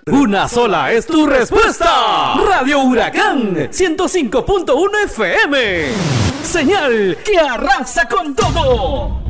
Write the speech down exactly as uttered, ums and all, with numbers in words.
Una sola es tu respuesta. Radio Huracán ciento cinco punto uno F M. Señal que arrasa con todo.